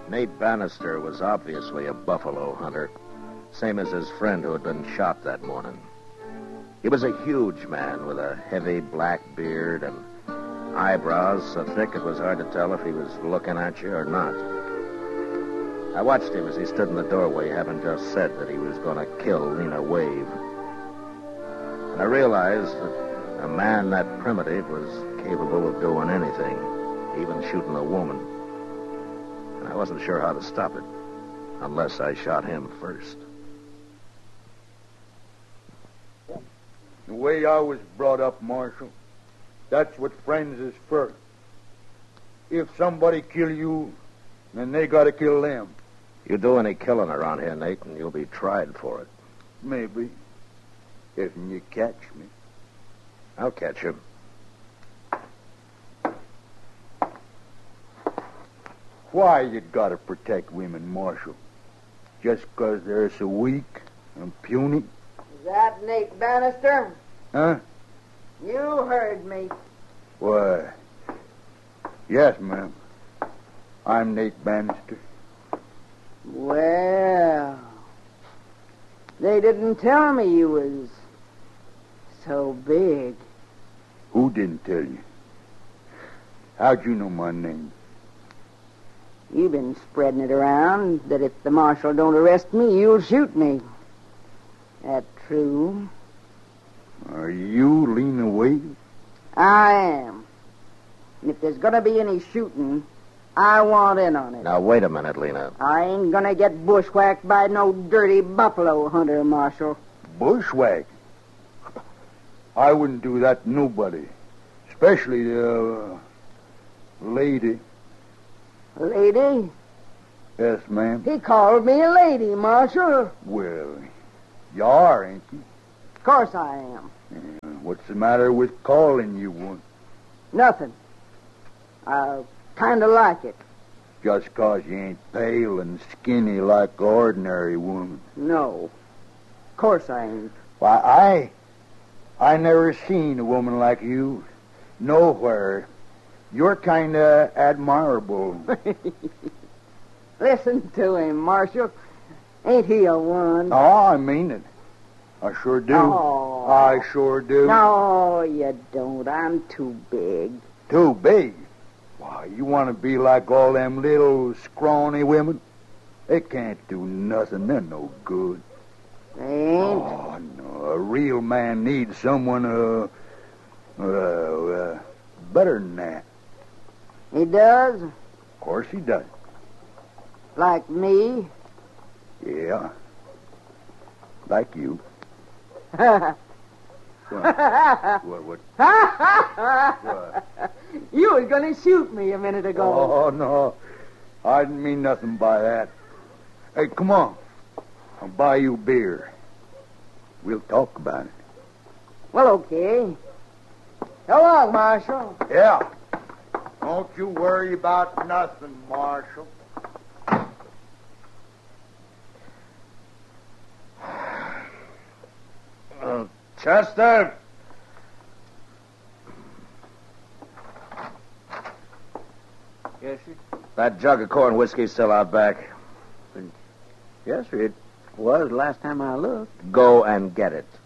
Nate Bannister was obviously a buffalo hunter, same as his friend who had been shot that morning. He was a huge man with a heavy black beard and eyebrows so thick it was hard to tell if he was looking at you or not. I watched him as he stood in the doorway, having just said that he was going to kill Lena Wave. And I realized that a man that primitive was capable of doing anything, even shooting a woman. And I wasn't sure how to stop it, unless I shot him first. The way I was brought up, Marshal, that's what friends is for. If somebody kill you, then they gotta kill them. You do any killing around here, Nate, and you'll be tried for it. Maybe. If you catch me. I'll catch you. Why you gotta protect women, Marshal? Just 'cause they're so weak and puny? Is that Nate Bannister? Huh? You heard me. Why, yes, ma'am. I'm Nate Bannister. Well, they didn't tell me you was so big. Who didn't tell you? How'd you know my name? You've been spreading it around that if the marshal don't arrest me, you'll shoot me. That true? Are you Lena Wade? I am. And if there's gonna be any shooting, I want in on it. Now, wait a minute, Lena. I ain't gonna get bushwhacked by no dirty buffalo hunter, Marshal. Bushwhack? I wouldn't do that to nobody. Especially the lady. Lady? Yes, ma'am. He called me a lady, Marshal. Well, you are, ain't you? Of course I am. What's the matter with calling you one? Nothing. I kind of like it. Just 'cause you ain't pale and skinny like an ordinary woman. No. Of course I ain't. Why, I never seen a woman like you nowhere. You're kind of admirable. Listen to him, Marshal. Ain't he a one? Oh, I mean it. I sure do. Oh. I sure do. No, you don't. I'm too big. Too big? Why, you want to be like all them little scrawny women? They can't do nothing. They're no good. They ain't? Oh, no. A real man needs someone, better than that. He does? Of course he does. Like me? Yeah. Like you. What? What? You was going to shoot me a minute ago. Oh, no. I didn't mean nothing by that. Hey, come on. I'll buy you beer. We'll talk about it. Well, okay. So long, Marshal. Yeah. Don't you worry about nothing, Marshal. Chester! Yes, sir? That jug of corn whiskey's still out back. Yes, sir. It was last time I looked. Go and get it.